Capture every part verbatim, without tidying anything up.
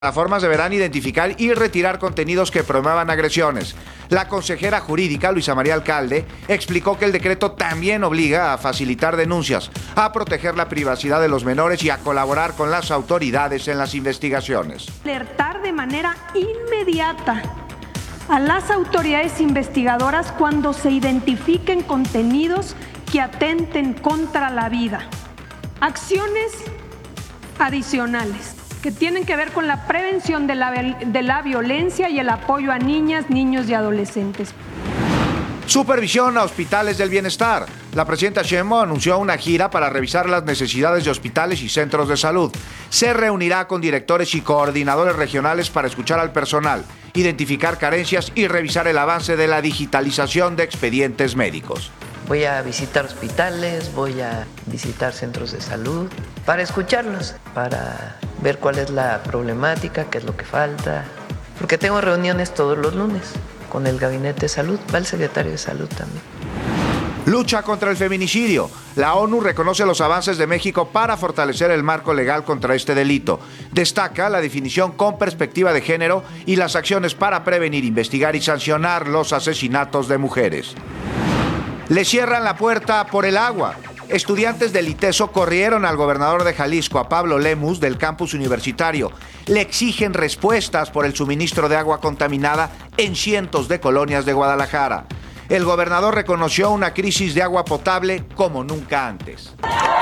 plataformas deberán identificar y retirar contenidos que promuevan agresiones. La consejera jurídica, Luisa María Alcalde, explicó que el decreto también obliga a facilitar denuncias, a proteger la privacidad de los menores y a colaborar con las autoridades en las investigaciones. Alertar de manera inmediata a las autoridades investigadoras cuando se identifiquen contenidos que atenten contra la vida. Acciones adicionales que tienen que ver con la prevención de la, de la violencia y el apoyo a niñas, niños y adolescentes. Supervisión a hospitales del bienestar. La presidenta Sheinbaum anunció una gira para revisar las necesidades de hospitales y centros de salud. Se reunirá con directores y coordinadores regionales para escuchar al personal, identificar carencias y revisar el avance de la digitalización de expedientes médicos. Voy a visitar hospitales, voy a visitar centros de salud para escucharlos, para ver cuál es la problemática, qué es lo que falta. Porque tengo reuniones todos los lunes con el Gabinete de Salud, va el secretario de Salud también. Lucha contra el feminicidio. La ONU reconoce los avances de México para fortalecer el marco legal contra este delito. Destaca la definición con perspectiva de género y las acciones para prevenir, investigar y sancionar los asesinatos de mujeres. Le cierran la puerta por el agua. Estudiantes del ITESO corrieron al gobernador de Jalisco, a Pablo Lemus, del campus universitario. Le exigen respuestas por el suministro de agua contaminada en cientos de colonias de Guadalajara. El gobernador reconoció una crisis de agua potable como nunca antes.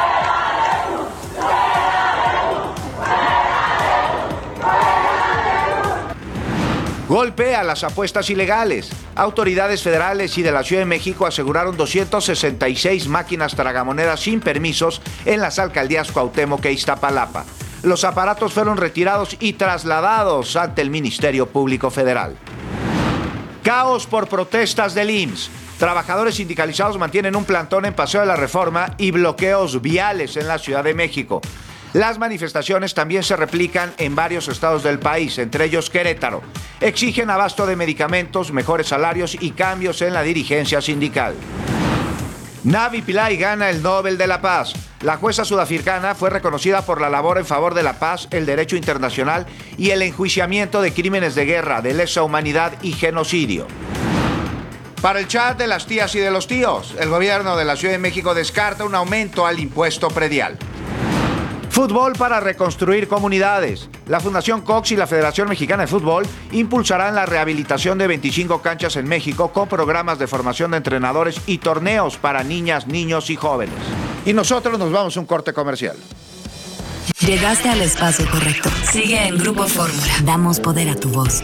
Golpe a las apuestas ilegales. Autoridades federales y de la Ciudad de México aseguraron doscientas sesenta y seis máquinas tragamonedas sin permisos en las alcaldías Cuauhtémoc e Iztapalapa. Los aparatos fueron retirados y trasladados ante el Ministerio Público Federal. Caos por protestas del I M S S. Trabajadores sindicalizados mantienen un plantón en Paseo de la Reforma y bloqueos viales en la Ciudad de México. Las manifestaciones también se replican en varios estados del país, entre ellos Querétaro. Exigen abasto de medicamentos, mejores salarios y cambios en la dirigencia sindical. Navi Pillay gana el Nobel de la Paz. La jueza sudafricana fue reconocida por la labor en favor de la paz, el derecho internacional y el enjuiciamiento de crímenes de guerra, de lesa humanidad y genocidio. Para el chat de las tías y de los tíos, el gobierno de la Ciudad de México descarta un aumento al impuesto predial. Fútbol para reconstruir comunidades. La Fundación Cox y la Federación Mexicana de Fútbol impulsarán la rehabilitación de veinticinco canchas en México con programas de formación de entrenadores y torneos para niñas, niños y jóvenes. Y nosotros nos vamos a un corte comercial. Llegaste al espacio correcto. Sigue en Grupo Fórmula. Damos poder a tu voz.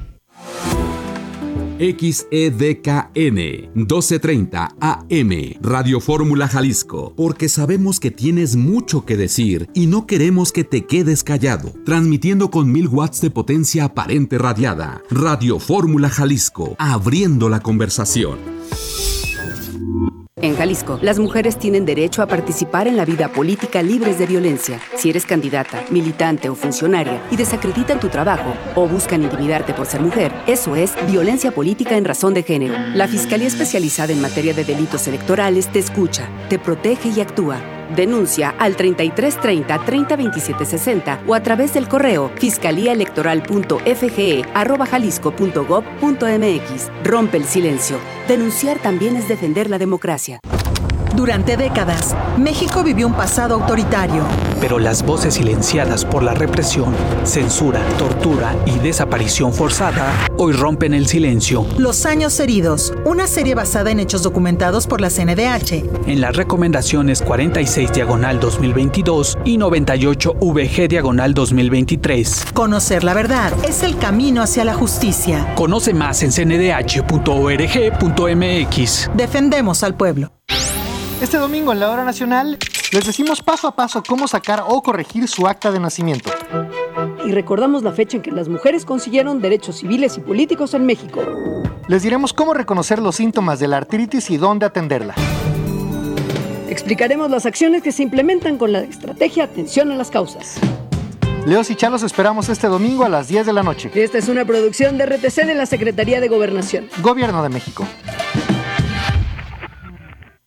X E D K N doce treinta A M Radio Fórmula Jalisco, porque sabemos que tienes mucho que decir y no queremos que te quedes callado. Transmitiendo con mil watts de potencia aparente radiada. Radio Fórmula Jalisco, abriendo la conversación. En Jalisco, las mujeres tienen derecho a participar en la vida política libres de violencia. Si eres candidata, militante o funcionaria y desacreditan tu trabajo o buscan intimidarte por ser mujer, eso es violencia política en razón de género. La Fiscalía Especializada en Materia de Delitos Electorales te escucha, te protege y actúa. Denuncia al treinta y tres treinta, treinta veintisiete sesenta o a través del correo fiscaliaelectoral.fge arroba jalisco punto gob punto mx. Rompe el silencio. Denunciar también es defender la democracia. Durante décadas, México vivió un pasado autoritario. Pero las voces silenciadas por la represión, censura, tortura y desaparición forzada hoy rompen el silencio. Los años heridos, una serie basada en hechos documentados por la C N D H. En las recomendaciones cuarenta y seis diagonal dos mil veintidós y noventa y ocho V G diagonal dos mil veintitrés. Conocer la verdad es el camino hacia la justicia. Conoce más en c n d h punto org punto m x. Defendemos al pueblo. Este domingo en la Hora Nacional les decimos paso a paso cómo sacar o corregir su acta de nacimiento. Y recordamos la fecha en que las mujeres consiguieron derechos civiles y políticos en México. Les diremos cómo reconocer los síntomas de la artritis y dónde atenderla. Explicaremos las acciones que se implementan con la estrategia Atención a las Causas. Leos y Chalos esperamos este domingo a las diez de la noche. Esta es una producción de R T C de la Secretaría de Gobernación. Gobierno de México.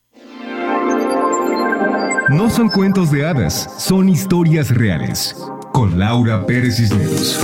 No son cuentos de hadas, son historias reales. con Laura Pérez Cisneros.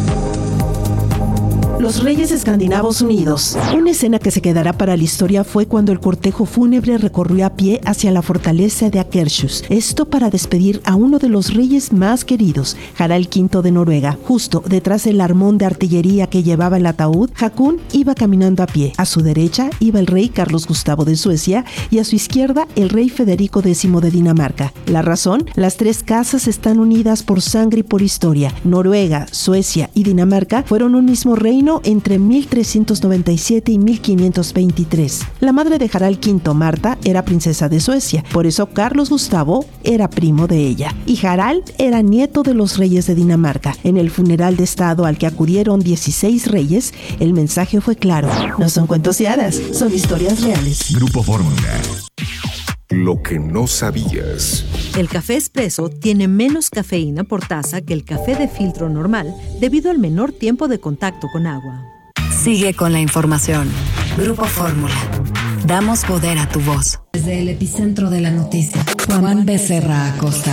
Los Reyes Escandinavos Unidos. Una escena que se quedará para la historia fue cuando el cortejo fúnebre recorrió a pie hacia la fortaleza de Akershus. Esto para despedir a uno de los reyes más queridos, Harald quinto de Noruega. Justo detrás del armón de artillería que llevaba el ataúd, Haakon iba caminando a pie. A su derecha iba el rey Carlos Gustavo de Suecia y a su izquierda el rey Federico décimo de Dinamarca. La razón, las tres casas están unidas por sangre y por historia. Noruega, Suecia y Dinamarca fueron un mismo reino entre mil trescientos noventa y siete y mil quinientos veintitrés. La madre de Harald quinto, Marta, era princesa de Suecia, por eso Carlos Gustavo era primo de ella. Y Harald era nieto de los reyes de Dinamarca. En el funeral de estado al que acudieron dieciséis reyes, el mensaje fue claro. No son cuentos de hadas, son historias reales. Grupo Fórmula. Lo que no sabías. El café espresso tiene menos cafeína por taza que el café de filtro normal debido al menor tiempo de contacto con agua. Sigue con la información. Grupo Fórmula. Damos poder a tu voz. Desde el epicentro de la noticia, Juan Becerra Acosta.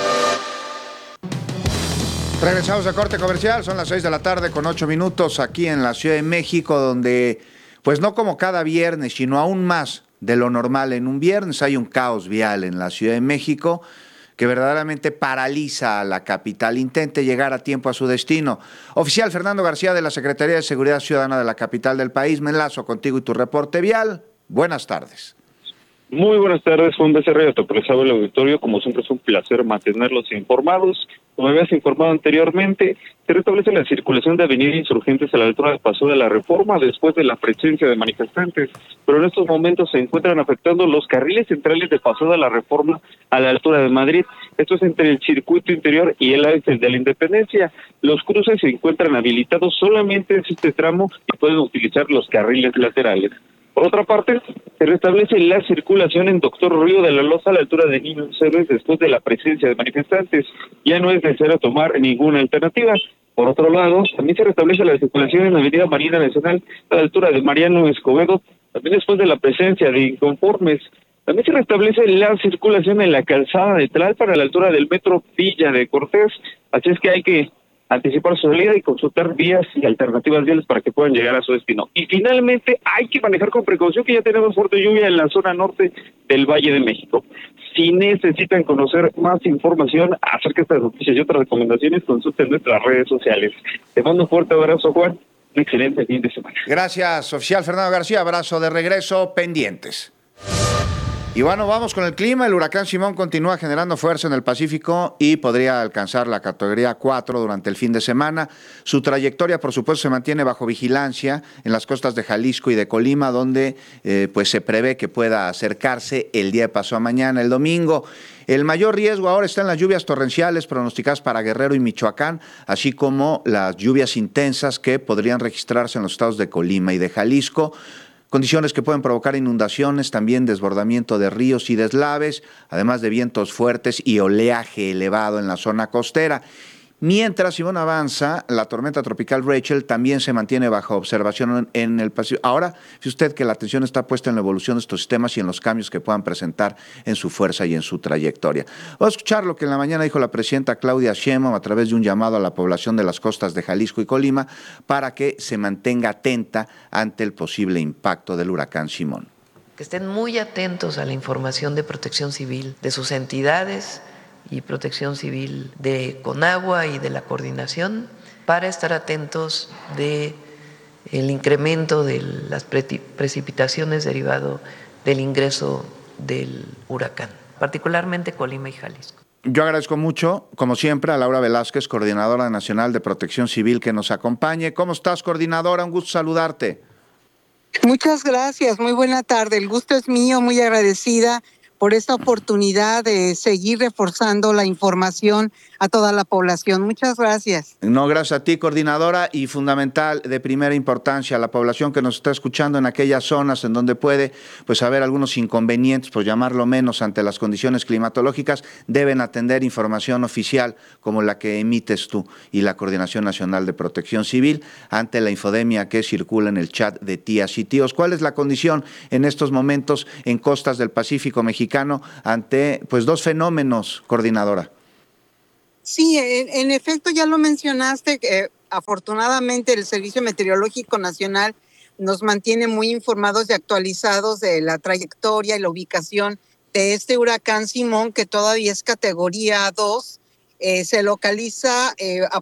Regresamos a corte comercial, son las seis de la tarde con ocho minutos aquí en la Ciudad de México, donde, pues no como cada viernes, sino aún más de lo normal en un viernes, hay un caos vial en la Ciudad de México que verdaderamente paraliza a la capital. Intente llegar a tiempo a su destino. Oficial Fernando García de la Secretaría de Seguridad Ciudadana de la capital del país, me enlazo contigo y tu reporte vial. Buenas tardes. Muy buenas tardes, Juan Becerra, y a tu apreciado el auditorio. Como siempre es un placer mantenerlos informados. Como habías informado anteriormente, se restablece la circulación de Avenida Insurgentes a la altura del Paso de la Reforma después de la presencia de manifestantes, pero en estos momentos se encuentran afectando los carriles centrales de Paso de la Reforma a la altura de Madrid. Esto es entre el circuito interior y el área de la Independencia. Los cruces se encuentran habilitados solamente en este tramo y pueden utilizar los carriles laterales. Por otra parte, se restablece la circulación en Doctor Río de la Loza a la altura de Niños Héroes después de la presencia de manifestantes. Ya no es necesario tomar ninguna alternativa. Por otro lado, también se restablece la circulación en la Avenida Marina Nacional a la altura de Mariano Escobedo, también después de la presencia de inconformes. También se restablece la circulación en la calzada de Tlalpan a la altura del metro Villa de Cortés. Así es que hay que anticipar su salida y consultar vías y alternativas viales para que puedan llegar a su destino. Y finalmente hay que manejar con precaución, que ya tenemos fuerte lluvia en la zona norte del Valle de México. Si necesitan conocer más información acerca de estas noticias y otras recomendaciones, consulten nuestras redes sociales. Te mando un fuerte abrazo, Juan. Un excelente fin de semana. Gracias, oficial Fernando García. Abrazo de regreso, pendientes. Y bueno, vamos con el clima. El huracán Simón continúa generando fuerza en el Pacífico y podría alcanzar la categoría cuatro durante el fin de semana. Su trayectoria, por supuesto, se mantiene bajo vigilancia en las costas de Jalisco y de Colima, donde eh, pues se prevé que pueda acercarse el día de pasado mañana, el domingo. El mayor riesgo ahora está en las lluvias torrenciales pronosticadas para Guerrero y Michoacán, así como las lluvias intensas que podrían registrarse en los estados de Colima y de Jalisco. Condiciones que pueden provocar inundaciones, también desbordamiento de ríos y deslaves, además de vientos fuertes y oleaje elevado en la zona costera. Mientras Simón avanza, la tormenta tropical Rachel también se mantiene bajo observación en el Pacífico. Ahora, fíjese usted que la atención está puesta en la evolución de estos sistemas y en los cambios que puedan presentar en su fuerza y en su trayectoria. Vamos a escuchar lo que en la mañana dijo la presidenta Claudia Sheinbaum a través de un llamado a la población de las costas de Jalisco y Colima para que se mantenga atenta ante el posible impacto del huracán Simón. Que estén muy atentos a la información de Protección Civil, de sus entidades y Protección Civil de Conagua y de la coordinación, para estar atentos de el incremento de las pre- precipitaciones derivado del ingreso del huracán, particularmente Colima y Jalisco. Yo agradezco mucho, como siempre, a Laura Velázquez, Coordinadora Nacional de Protección Civil, que nos acompañe. ¿Cómo estás, coordinadora? Un gusto saludarte. Muchas gracias, muy buena tarde. El gusto es mío, muy agradecida por esta oportunidad de seguir reforzando la información a toda la población. Muchas gracias. No, gracias a ti, coordinadora, y fundamental, de primera importancia, a la población que nos está escuchando en aquellas zonas en donde puede pues haber algunos inconvenientes, por llamarlo menos, ante las condiciones climatológicas, deben atender información oficial como la que emites tú y la Coordinación Nacional de Protección Civil ante la infodemia que circula en el chat de tías y tíos. ¿Cuál es la condición en estos momentos en costas del Pacífico mexicano ante pues dos fenómenos, coordinadora? Sí, en, en efecto ya lo mencionaste, que afortunadamente el Servicio Meteorológico Nacional nos mantiene muy informados y actualizados de la trayectoria y la ubicación de este huracán Simón, que todavía es categoría dos, eh, se localiza eh, a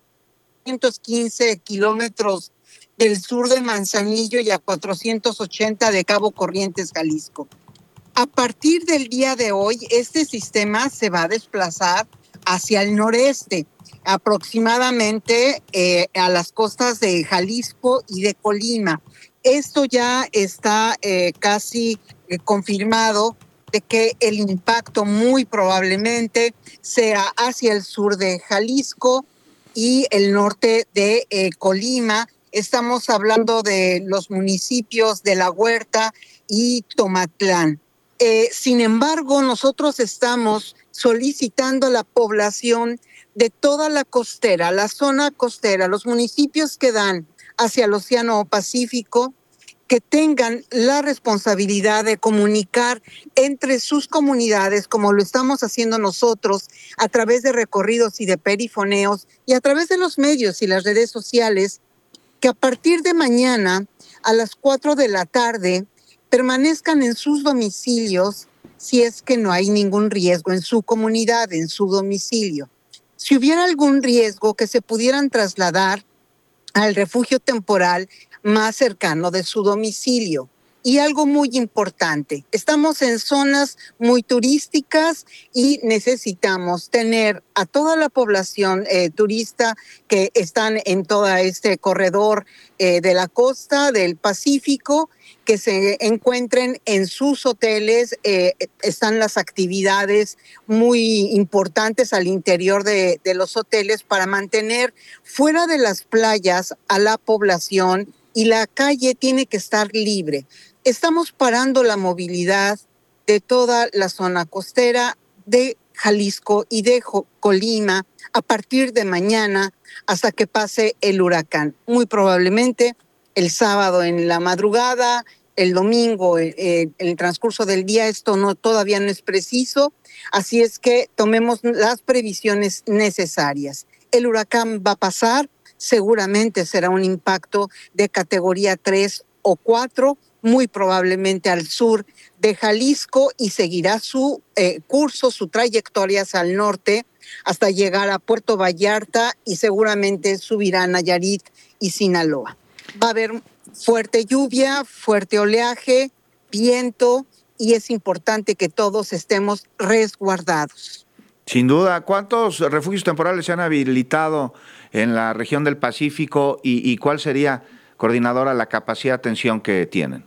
ciento quince kilómetros del sur de Manzanillo y a cuatrocientos ochenta de Cabo Corrientes, Jalisco. A partir del día de hoy, este sistema se va a desplazar hacia el noreste, aproximadamente eh, a las costas de Jalisco y de Colima. Esto ya está eh, casi eh, confirmado de que el impacto muy probablemente sea hacia el sur de Jalisco y el norte de eh, Colima. Estamos hablando de los municipios de La Huerta y Tomatlán. Eh, sin embargo, nosotros estamos solicitando a la población de toda la costera, la zona costera, los municipios que dan hacia el Océano Pacífico, que tengan la responsabilidad de comunicar entre sus comunidades, como lo estamos haciendo nosotros, a través de recorridos y de perifoneos, y a través de los medios y las redes sociales, que a partir de mañana, a las cuatro de la tarde, permanezcan en sus domicilios si es que no hay ningún riesgo en su comunidad, en su domicilio. Si hubiera algún riesgo, que se pudieran trasladar al refugio temporal más cercano de su domicilio. Y algo muy importante, estamos en zonas muy turísticas y necesitamos tener a toda la población eh, turista que están en todo este corredor eh, de la costa del Pacífico, que se encuentren en sus hoteles. Eh, están las actividades muy importantes al interior de, de los hoteles para mantener fuera de las playas a la población, y la calle tiene que estar libre. Estamos parando la movilidad de toda la zona costera de Jalisco y de Colima a partir de mañana hasta que pase el huracán. Muy probablemente el sábado en la madrugada, el domingo eh, en el transcurso del día. Esto no, todavía no es preciso, así es que tomemos las previsiones necesarias. El huracán va a pasar, seguramente será un impacto de categoría tres o cuatro, muy probablemente al sur de Jalisco, y seguirá su eh, curso, su trayectoria hacia el norte hasta llegar a Puerto Vallarta, y seguramente subirá a Nayarit y Sinaloa. Va a haber fuerte lluvia, fuerte oleaje, viento, y es importante que todos estemos resguardados. Sin duda. ¿Cuántos refugios temporales se han habilitado en la región del Pacífico y, y cuál sería, coordinadora, la capacidad de atención que tienen?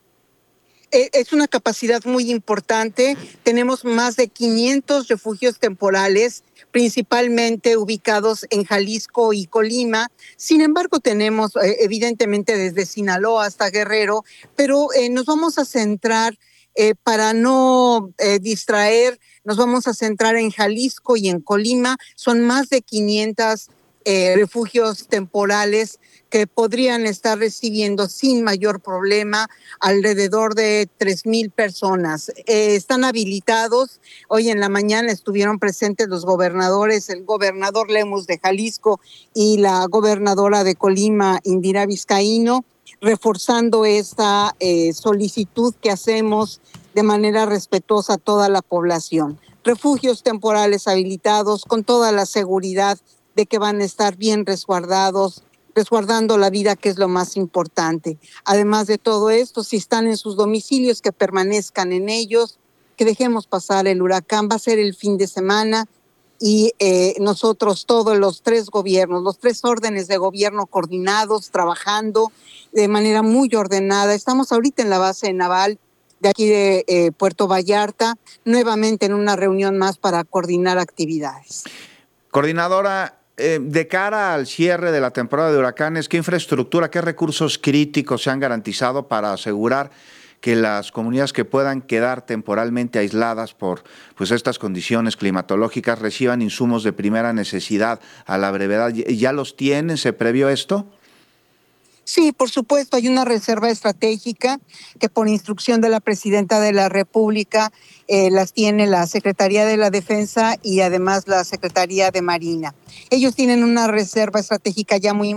Es una capacidad muy importante. Tenemos más de quinientos refugios temporales, principalmente ubicados en Jalisco y Colima. Sin embargo, tenemos eh, evidentemente desde Sinaloa hasta Guerrero, pero eh, nos vamos a centrar, eh, para no eh, distraer, nos vamos a centrar en Jalisco y en Colima. Son más de quinientos eh, refugios temporales que podrían estar recibiendo sin mayor problema alrededor de tres mil personas. Eh, están habilitados. Hoy en la mañana estuvieron presentes los gobernadores, el gobernador Lemus de Jalisco y la gobernadora de Colima, Indira Vizcaíno, reforzando esta eh, solicitud que hacemos de manera respetuosa a toda la población. Refugios temporales habilitados con toda la seguridad de que van a estar bien resguardados, resguardando la vida, que es lo más importante. Además de todo esto, si están en sus domicilios, que permanezcan en ellos, que dejemos pasar el huracán. Va a ser el fin de semana y eh, nosotros, todos los tres gobiernos, los tres órdenes de gobierno coordinados, trabajando de manera muy ordenada. Estamos ahorita en la base naval de aquí de eh, Puerto Vallarta, nuevamente en una reunión más para coordinar actividades. Coordinadora, Eh, de cara al cierre de la temporada de huracanes, ¿qué infraestructura, qué recursos críticos se han garantizado para asegurar que las comunidades que puedan quedar temporalmente aisladas por pues, estas condiciones climatológicas reciban insumos de primera necesidad a la brevedad? ¿Ya los tienen? ¿Se previó esto? Sí, por supuesto, hay una reserva estratégica que por instrucción de la Presidenta de la República eh, las tiene la Secretaría de la Defensa y además la Secretaría de Marina. Ellos tienen una reserva estratégica ya muy